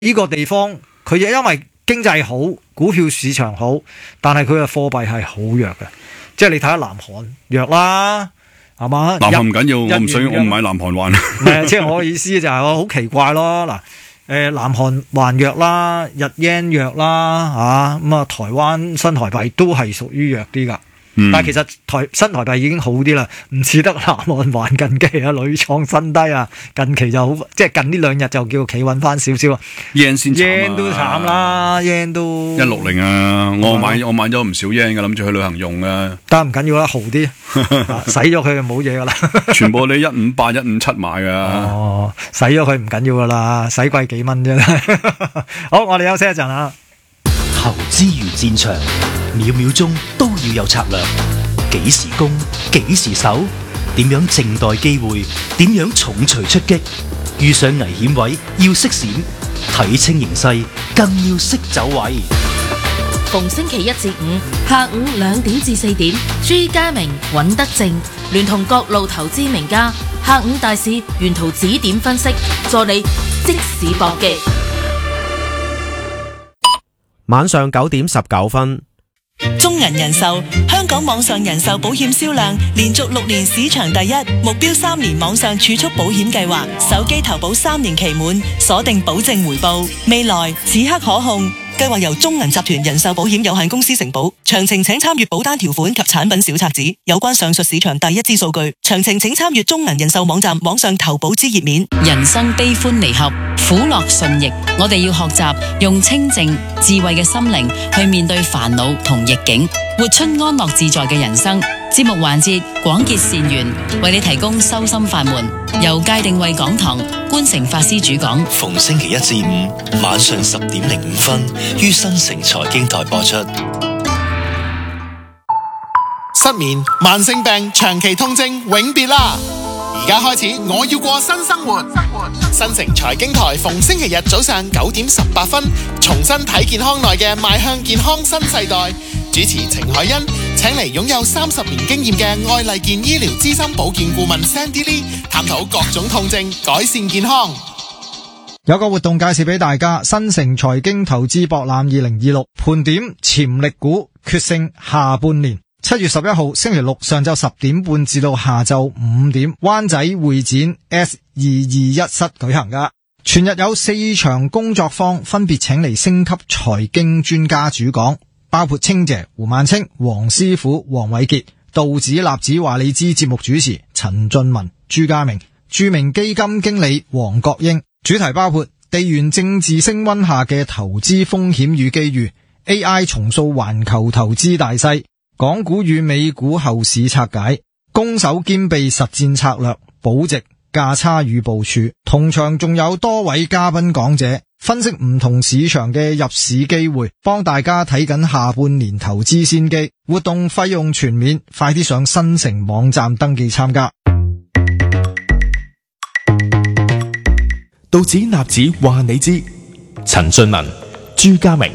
呢個地方佢因為經濟好，股票市場好，但係佢嘅貨幣係好弱嘅，即係你睇下南韓弱啦，係嘛？ 南韓唔緊要，我唔買南韓還。 即係我嘅意思就係好奇怪咯。嗱，南韓還弱啦，日元弱啦，咁啊台灣新台幣都係屬於弱啲㗎。但係其實新台幣已經好啲啦，唔似得南韓還近期啊，屢創新低啊！近期就好，即係近呢兩日就叫企穩翻少少啊。 yen 先慘啊 yen 都慘啦 ，yen 都 160啊！我買咗唔少 yen 嘅，諗住去旅行用啊。 但係唔緊要啦，豪啲，使咗佢就冇嘢噶啦。 全部你158、157買噶。 哦，使咗佢唔緊要噶啦，使貴幾蚊啫。好，我哋休息一陣啊。 投資如戰場，秒秒鐘都要有策略。幾時攻，幾時守，點樣靜待機會，點樣重錘出擊。遇上危險位要識閃，睇清形勢更要識走位。 逢星期一至五下午2點至4點，朱家明、尹德正聯同各路投資名家，下午大市沿途指點分析，助你即時搏擊。 晚上9點19分， 中銀人壽香港網上人壽保險銷量連續6年市場第一，目標3年網上儲蓄保險計劃，手機投保3年期滿，鎖定保證回報，未來此刻可控。計劃由中銀集團人壽保險有限公司承保，詳情請參閱保單條款及產品小冊子。有關上述市場第一支數據，詳情請參閱中銀人壽網站網上投保之頁面。 人生悲歡離合，苦樂順逆，我哋要學習用清靜智慧嘅心靈去面對煩惱同逆境，活出安樂自在嘅人生。節目環節廣結善緣，為你提供修心法門，由界定慧講堂觀誠法師主講， 逢星期一至五晚上10點05分於新城財經台播出。 失眠、慢性病、長期痛症永別啦！而家開始，我要過新生活。新城財經台逢星期日早上9點18分，重新睇健康內嘅邁向健康新世代。主持程海欣請嚟擁有30年經驗嘅愛麗健醫療資深保健顧問 Sandy Lee， 探討各種痛症，改善健康。 有個活動介紹俾大家，新城財經投資博覽2026盤點潛力股決勝下半年。7月11號星期六上晝10點半至到下晝5點，灣仔會展 S221 室舉行噶。全日有4場工作坊，分別請嚟星級財經專家主講，包括清姐胡萬清、黃師傅黃偉傑、道指立指話你知節目主持陳俊文、朱家明、著名基金經理黃國英。主題包括地緣政治升溫下嘅投資風險與機遇、AI 重塑環球投資大勢、港股與美股後市拆解、攻守兼備實戰策略、保值價差與部署。同場仲有多位嘉賓講者，分析唔同市場嘅入市機會，幫大家睇緊下半年投資先機。活動費用全免，快啲上新城網站登記參加。 道指納指話你知，陳俊文、朱家明。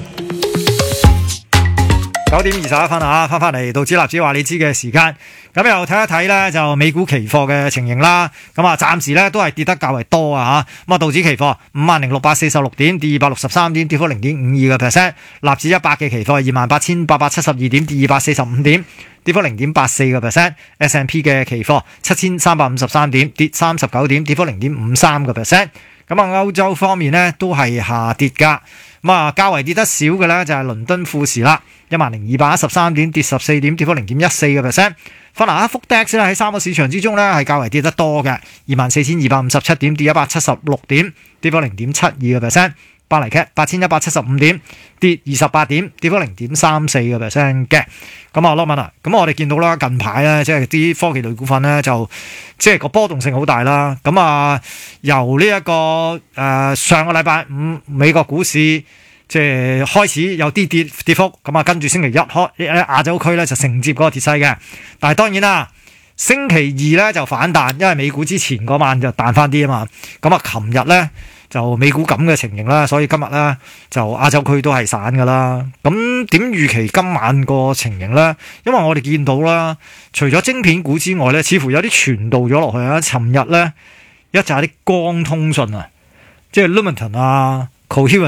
9點21分啊，翻嚟道指納指話你知嘅時間，咁又睇一睇咧就美股期貨嘅情形啦。咁啊，暫時咧都係跌得較為多啊吓。咁啊，道指期貨50,646點，跌263點，跌幅0.52%。納指100嘅期貨28,872點，跌245點，跌幅0.84%。S&P 嘅期貨7,353點，跌39點，跌幅0.53%。咁啊，歐洲方面呢都係下跌噶。咁啊，較為跌得少嘅呢就係倫敦富時啦，10,213點，跌14點，跌幅0.14%。法蘭克福 DAX 喺3個市場之中呢係較為跌得多嘅，24,257點，跌176點，跌幅0.72%。巴黎 CAC 8,175點，跌28點，跌幅0.34% 嘅。咁啊，羅文啊，咁我哋見到啦，近排咧，即係啲科技類股份咧，就即係個波動性好大啦。咁啊，由呢一個上個禮拜五美國股市即係開始有啲跌幅，咁啊，跟住星期一亞洲區咧就承接嗰個跌勢嘅。但係當然啦，星期二咧就反彈，因為美股之前嗰晚就彈翻啲啊嘛。咁啊，琴日咧就美股咁嘅情形啦，所以今日咧就亞洲區都係散噶啦。咁點預期今晚個情形咧？因為我哋見到啦，除咗晶片股之外咧，似乎有啲傳導咗落去啊。尋日咧一紮啲光通訊啊，即係 Lumentum 啊、 coherent。